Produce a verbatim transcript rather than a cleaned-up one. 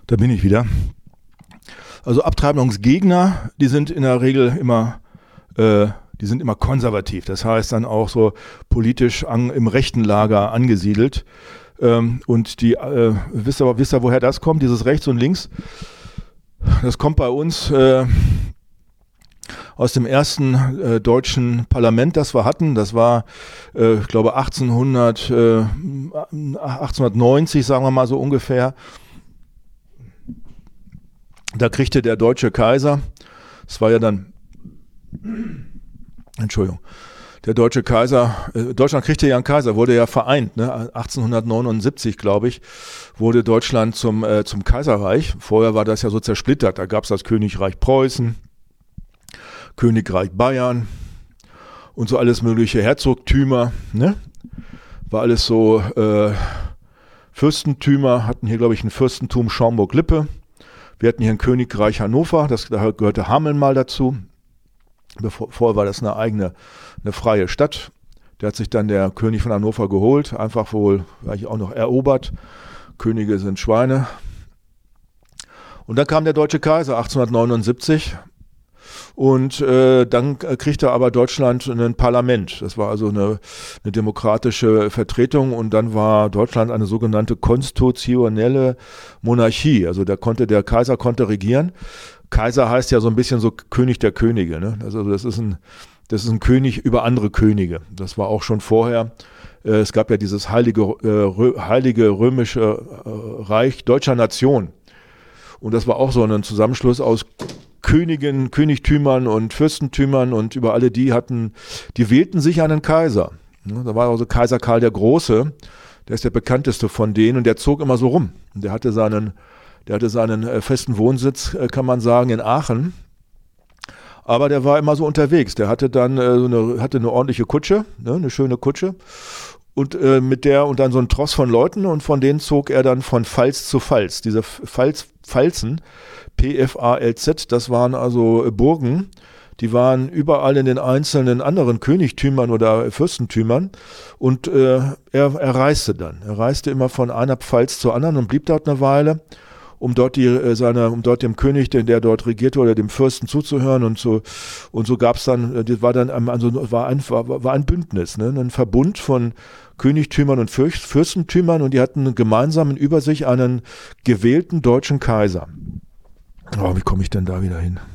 Da bin ich wieder. Also Abtreibungsgegner, die sind in der Regel immer, äh, die sind immer konservativ. Das heißt dann auch so politisch an, im rechten Lager angesiedelt. Ähm, und die, äh, wisst ihr, wisst ihr, woher das kommt, dieses Rechts und Links? Das kommt bei uns äh, aus dem ersten äh, deutschen Parlament, das wir hatten. Das war, äh, ich glaube, achtzehnhundert, äh, achtzehnhundertneunzig, sagen wir mal so ungefähr. Da kriegte der deutsche Kaiser, das war ja dann, Entschuldigung, der deutsche Kaiser, äh, Deutschland kriegte ja einen Kaiser, wurde ja vereint, ne? achtzehnhundertneunundsiebzig, glaube ich, wurde Deutschland zum, äh, zum Kaiserreich. Vorher war das ja so zersplittert, da gab es das Königreich Preußen, Königreich Bayern und so alles mögliche Herzogtümer, ne? War alles so äh, Fürstentümer, hatten hier, glaube ich, ein Fürstentum Schaumburg-Lippe. Wir hatten hier ein Königreich Hannover, das, da gehörte Hameln mal dazu. Bevor, vorher war das eine eigene, eine freie Stadt. Der hat sich dann der König von Hannover geholt, einfach wohl eigentlich auch noch erobert. Könige sind Schweine. Und dann kam der deutsche Kaiser achtzehnhundertneunundsiebzig und äh, dann kriegte aber Deutschland ein Parlament. Das war also eine, eine demokratische Vertretung und dann war Deutschland eine sogenannte konstitutionelle Monarchie. Also da konnte der Kaiser konnte regieren. Kaiser heißt ja so ein bisschen so König der Könige, ne? Also das ist ein das ist ein König über andere Könige. Das war auch schon vorher. Äh, es gab ja dieses heilige äh, Rö, heilige römische äh, Reich deutscher Nation. Und das war auch so ein Zusammenschluss aus Königen, Königtümern und Fürstentümern und über alle die hatten, die wählten sich einen Kaiser. Da war also Kaiser Karl der Große, der ist der bekannteste von denen und der zog immer so rum. Der hatte seinen, der hatte seinen äh, festen Wohnsitz, äh, kann man sagen, in Aachen. Aber der war immer so unterwegs. Der hatte dann äh, so eine, hatte eine ordentliche Kutsche, ne, eine schöne Kutsche. Und äh, mit der und dann so ein Tross von Leuten und von denen zog er dann von Pfalz zu Pfalz. Diese Pfalz, Pfalzen, P F A L Z, das waren also Burgen, die waren überall in den einzelnen anderen Königtümern oder Fürstentümern und äh, er, er reiste dann. Er reiste immer von einer Pfalz zur anderen und blieb dort eine Weile, um dort die äh, seine, um dort dem König, der, der dort regierte oder dem Fürsten zuzuhören und so und so gab es dann, das war dann also war ein war, war ein Bündnis, ne, ein Verbund von Königtümern und Fürstentümern und die hatten gemeinsam über sich einen gewählten deutschen Kaiser. Oh, wie komme ich denn da wieder hin?